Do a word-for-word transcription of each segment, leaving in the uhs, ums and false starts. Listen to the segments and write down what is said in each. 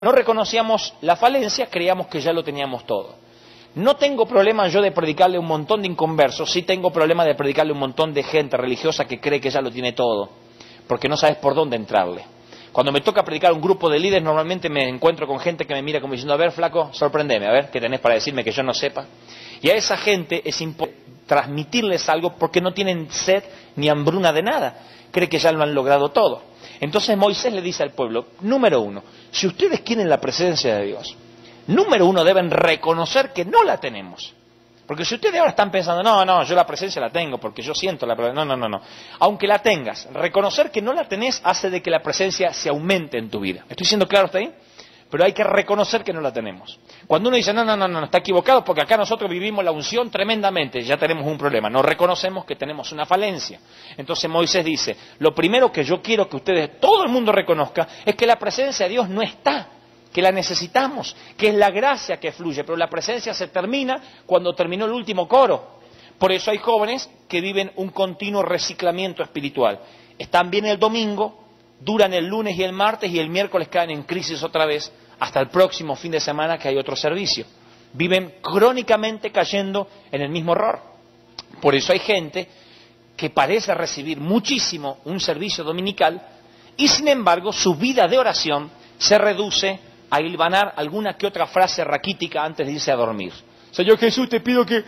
No reconocíamos la falencia, creíamos que ya lo teníamos todo. No tengo problema yo de predicarle a un montón de inconversos, sí tengo problema de predicarle a un montón de gente religiosa que cree que ya lo tiene todo, porque no sabes por dónde entrarle. Cuando me toca predicar a un grupo de líderes, normalmente me encuentro con gente que me mira como diciendo, a ver, flaco, sorpréndeme, a ver, ¿qué tenés para decirme que yo no sepa? Y a esa gente es importante transmitirles algo porque no tienen sed ni hambruna de nada, cree que ya lo han logrado todo. Entonces Moisés le dice al pueblo, número uno, si ustedes quieren la presencia de Dios, número uno deben reconocer que no la tenemos. Porque si ustedes ahora están pensando, no, no, yo la presencia la tengo porque yo siento la presencia, no, no, no, no. Aunque la tengas, reconocer que no la tenés hace de que la presencia se aumente en tu vida. ¿Estoy siendo claro hasta ahí? Pero hay que reconocer que no la tenemos. Cuando uno dice, no, no, no, no, está equivocado porque acá nosotros vivimos la unción tremendamente, ya tenemos un problema, no reconocemos que tenemos una falencia. Entonces Moisés dice, lo primero que yo quiero que ustedes, todo el mundo reconozca, es que la presencia de Dios no está, que la necesitamos, que es la gracia que fluye, pero la presencia se termina cuando terminó el último coro. Por eso hay jóvenes que viven un continuo reciclamiento espiritual. Están bien el domingo, duran el lunes y el martes y el miércoles caen en crisis otra vez, hasta el próximo fin de semana que hay otro servicio. Viven crónicamente cayendo en el mismo error. Por eso hay gente que parece recibir muchísimo un servicio dominical y sin embargo su vida de oración se reduce a hilvanar alguna que otra frase raquítica antes de irse a dormir. Señor Jesús, te pido que...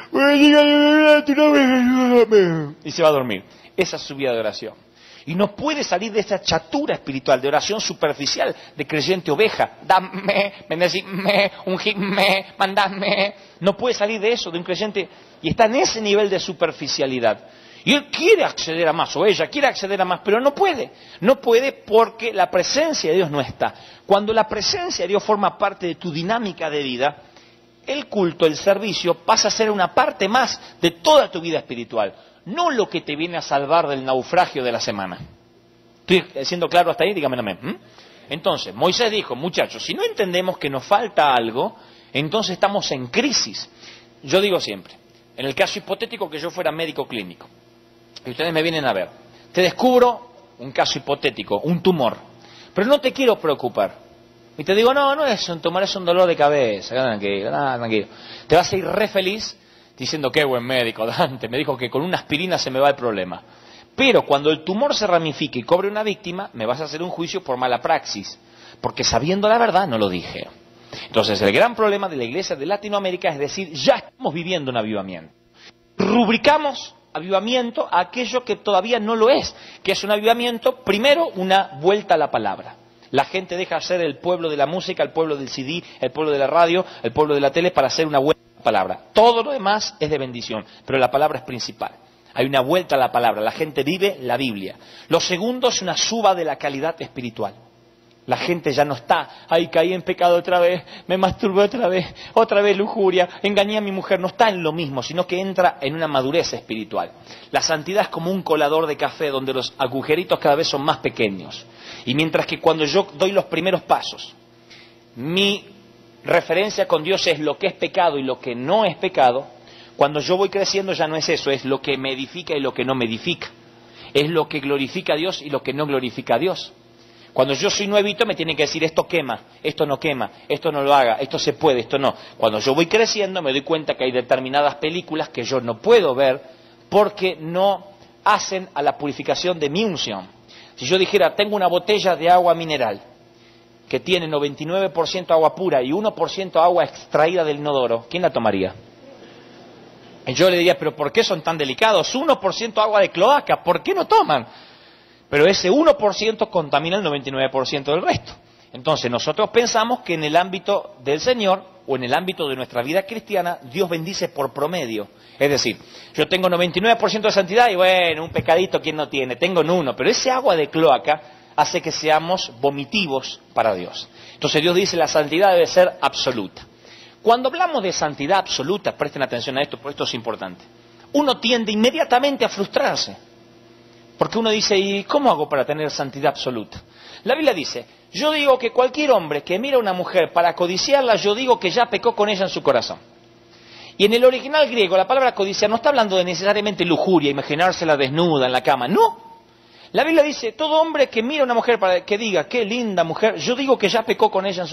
y se va a dormir. Esa es su vida de oración. Y no puede salir de esa chatura espiritual, de oración superficial, de creyente oveja. Dame, bendecime, ungime, mandame. No puede salir de eso, de un creyente. Y está en ese nivel de superficialidad. Y él quiere acceder a más, o ella quiere acceder a más, pero no puede. No puede porque la presencia de Dios no está. Cuando la presencia de Dios forma parte de tu dinámica de vida, el culto, el servicio, pasa a ser una parte más de toda tu vida espiritual. No lo que te viene a salvar del naufragio de la semana. ¿Estoy siendo claro hasta ahí? Dígame amén. ¿Mm? Entonces, Moisés dijo, muchachos, si no entendemos que nos falta algo, entonces estamos en crisis. Yo digo siempre, en el caso hipotético que yo fuera médico clínico, y ustedes me vienen a ver, te descubro un caso hipotético, un tumor, pero no te quiero preocupar. Y te digo, no, no es un tumor, es un dolor de cabeza, tranquilo, no, tranquilo. Te vas a ir re feliz diciendo, qué buen médico, Dante, me dijo que con una aspirina se me va el problema. Pero cuando el tumor se ramifique y cobre una víctima, me vas a hacer un juicio por mala praxis, porque sabiendo la verdad no lo dije. Entonces el gran problema de la iglesia de Latinoamérica es decir, ya estamos viviendo un avivamiento. Rubricamos avivamiento a aquello que todavía no lo es, que es un avivamiento, primero una vuelta a la palabra. La gente deja de ser el pueblo de la música, el pueblo del C D, el pueblo de la radio, el pueblo de la tele para hacer una vuelta a la palabra. Todo lo demás es de bendición, pero la palabra es principal. Hay una vuelta a la palabra, la gente vive la Biblia. Lo segundo es una suba de la calidad espiritual. La gente ya no está, ay, caí en pecado otra vez, me masturbé otra vez, otra vez lujuria, engañé a mi mujer. No está en lo mismo, sino que entra en una madurez espiritual. La santidad es como un colador de café donde los agujeritos cada vez son más pequeños. Y mientras que cuando yo doy los primeros pasos, mi referencia con Dios es lo que es pecado y lo que no es pecado, cuando yo voy creciendo ya no es eso, es lo que me edifica y lo que no me edifica. Es lo que glorifica a Dios y lo que no glorifica a Dios. Cuando yo soy nuevito me tienen que decir esto quema, esto no quema, esto no lo haga, esto se puede, esto no. Cuando yo voy creciendo me doy cuenta que hay determinadas películas que yo no puedo ver porque no hacen a la purificación de mi unción. Si yo dijera, tengo una botella de agua mineral que tiene noventa y nueve por ciento agua pura y uno por ciento agua extraída del inodoro, ¿quién la tomaría? Y yo le diría, pero ¿por qué son tan delicados? uno por ciento agua de cloaca, ¿por qué no toman? Pero ese uno por ciento contamina el noventa y nueve por ciento del resto. Entonces nosotros pensamos que en el ámbito del Señor o en el ámbito de nuestra vida cristiana, Dios bendice por promedio. Es decir, yo tengo noventa y nueve por ciento de santidad y bueno, un pecadito, ¿quién no tiene? Tengo en uno, pero ese agua de cloaca hace que seamos vomitivos para Dios. Entonces Dios dice, la santidad debe ser absoluta. Cuando hablamos de santidad absoluta, presten atención a esto, porque esto es importante, uno tiende inmediatamente a frustrarse. Porque uno dice, ¿y cómo hago para tener santidad absoluta? La Biblia dice, yo digo que cualquier hombre que mira a una mujer para codiciarla, yo digo que ya pecó con ella en su corazón. Y en el original griego, la palabra codiciar no está hablando de necesariamente lujuria, imaginársela desnuda en la cama, no. La Biblia dice, todo hombre que mira a una mujer para que diga, qué linda mujer, yo digo que ya pecó con ella en su